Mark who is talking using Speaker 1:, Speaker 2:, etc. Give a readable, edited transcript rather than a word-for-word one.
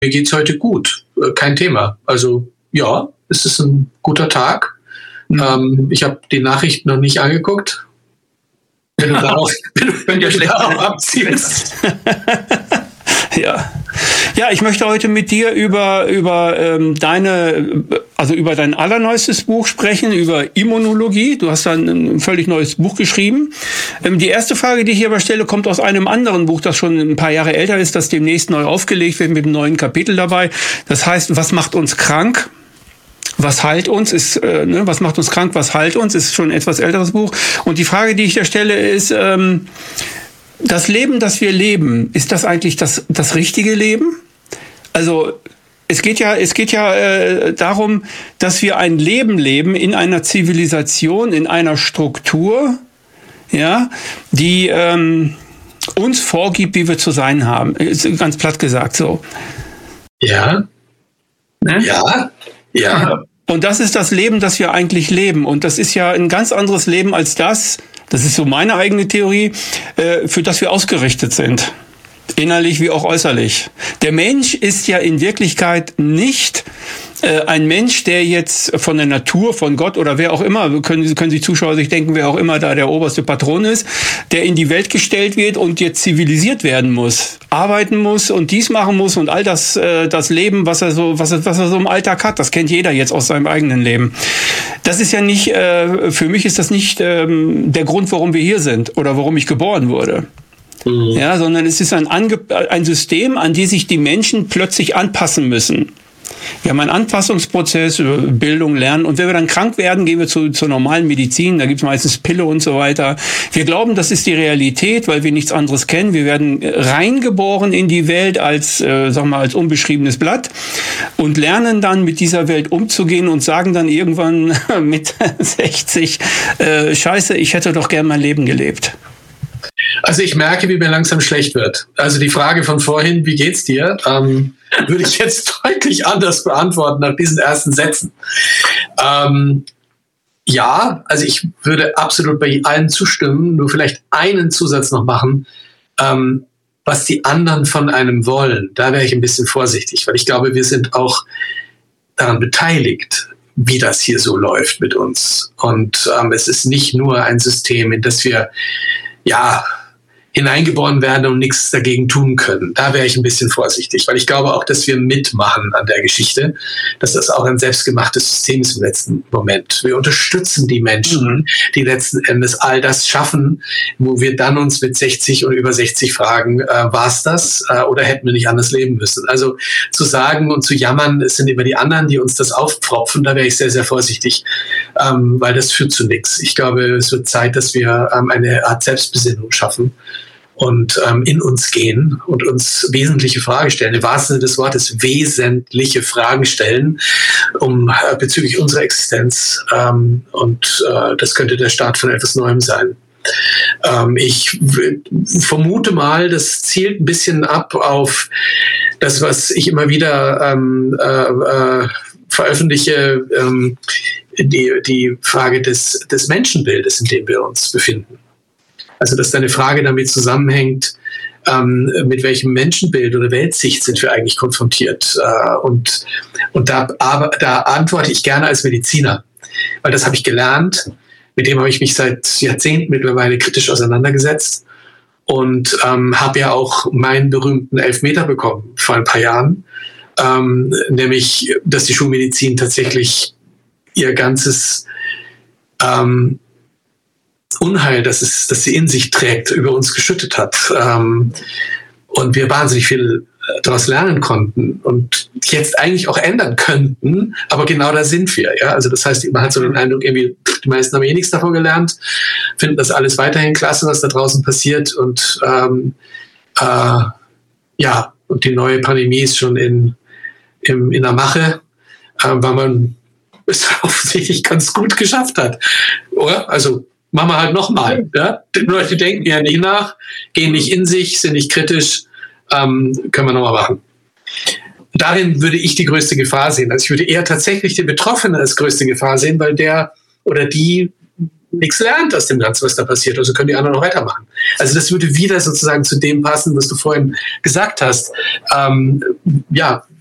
Speaker 1: mir geht's heute gut, kein Thema. Also ja, es ist ein guter Tag. Ich habe die Nachrichten noch nicht angeguckt. Wenn du darauf abzielst.
Speaker 2: Ja, ich möchte heute mit dir über dein allerneuestes Buch sprechen, über Immunologie. Du hast da ein völlig neues Buch geschrieben. Die erste Frage, die ich hier aber stelle, kommt aus einem anderen Buch, das schon ein paar Jahre älter ist, das demnächst neu aufgelegt wird mit einem neuen Kapitel dabei. Das heißt, was macht uns krank? Was heilt uns ist, was macht uns krank? Was heilt uns? Ist schon ein etwas älteres Buch. Und die Frage, die ich da stelle, ist, das Leben, das wir leben, ist das eigentlich das richtige Leben? Also es geht ja darum, dass wir ein Leben leben in einer Zivilisation, in einer Struktur, ja, die uns vorgibt, wie wir zu sein haben. Ist ganz platt gesagt so.
Speaker 1: Ja. Ne? Ja.
Speaker 2: Und das ist das Leben, das wir eigentlich leben. Und das ist ja ein ganz anderes Leben als das ist so meine eigene Theorie, für das wir ausgerichtet sind. Innerlich wie auch äußerlich. Der Mensch ist ja in Wirklichkeit nicht ein Mensch, der jetzt von der Natur, von Gott oder wer auch immer, können sich Zuschauer sich denken, wer auch immer da der oberste Patron ist, der in die Welt gestellt wird und jetzt zivilisiert werden muss, arbeiten muss und dies machen muss und all das Leben, was er so im Alltag hat, das kennt jeder jetzt aus seinem eigenen Leben. Das ist ja nicht, für mich ist das nicht der Grund, warum wir hier sind oder warum ich geboren wurde. Ja, sondern es ist ein System, an die sich die Menschen plötzlich anpassen müssen. Wir haben einen Anpassungsprozess, Bildung, Lernen. Und wenn wir dann krank werden, gehen wir zur normalen Medizin. Da gibt es meistens Pille und so weiter. Wir glauben, das ist die Realität, weil wir nichts anderes kennen. Wir werden reingeboren in die Welt als unbeschriebenes Blatt und lernen dann mit dieser Welt umzugehen und sagen dann irgendwann mit 60, Scheiße, ich hätte doch gern mein Leben gelebt.
Speaker 1: Also ich merke, wie mir langsam schlecht wird. Also die Frage von vorhin, wie geht's dir, würde ich jetzt deutlich anders beantworten nach diesen ersten Sätzen. Ja, also ich würde absolut bei allen zustimmen, nur vielleicht einen Zusatz noch machen, was die anderen von einem wollen. Da wäre ich ein bisschen vorsichtig, weil ich glaube, wir sind auch daran beteiligt, wie das hier so läuft mit uns. Und es ist nicht nur ein System, in das wir hineingeboren werden und nichts dagegen tun können. Da wäre ich ein bisschen vorsichtig, weil ich glaube auch, dass wir mitmachen an der Geschichte, dass das auch ein selbstgemachtes System ist im letzten Moment. Wir unterstützen die Menschen, die letzten Endes all das schaffen, wo wir dann uns mit 60 und über 60 fragen, war es das oder hätten wir nicht anders leben müssen? Also zu sagen und zu jammern, es sind immer die anderen, die uns das aufpropfen, da wäre ich sehr, sehr vorsichtig, weil das führt zu nichts. Ich glaube, es wird Zeit, dass wir eine Art Selbstbesinnung schaffen und in uns gehen und uns wesentliche Fragen stellen, im wahrsten Sinne des Wortes wesentliche Fragen stellen, bezüglich unserer Existenz. Und das könnte der Start von etwas Neuem sein. Ich vermute mal, das zielt ein bisschen ab auf das, was ich immer wieder veröffentliche, die Frage des Menschenbildes, in dem wir uns befinden. Also, dass deine Frage damit zusammenhängt, mit welchem Menschenbild oder Weltsicht sind wir eigentlich konfrontiert. Und da antworte ich gerne als Mediziner, weil das habe ich gelernt. Mit dem habe ich mich seit Jahrzehnten mittlerweile kritisch auseinandergesetzt und habe ja auch meinen berühmten Elfmeter bekommen vor ein paar Jahren, nämlich, dass die Schulmedizin tatsächlich ihr ganzes Unheil, das sie in sich trägt, über uns geschüttet hat. Und wir wahnsinnig viel daraus lernen konnten und jetzt eigentlich auch ändern könnten, aber genau da sind wir. Ja? Also das heißt, man hat so den Eindruck, irgendwie, die meisten haben nichts davon gelernt, finden das alles weiterhin klasse, was da draußen passiert und und die neue Pandemie ist schon in der Mache, weil man es offensichtlich ganz gut geschafft hat. Oder? Also machen wir halt nochmal. Ja? Die Leute denken ja nicht nach, gehen nicht in sich, sind nicht kritisch, können wir nochmal machen. Darin würde ich die größte Gefahr sehen. Also ich würde eher tatsächlich den Betroffenen als größte Gefahr sehen, weil der oder die nichts lernt aus dem Ganzen, was da passiert. Also können die anderen noch weitermachen. Also das würde wieder sozusagen zu dem passen, was du vorhin gesagt hast. Ja,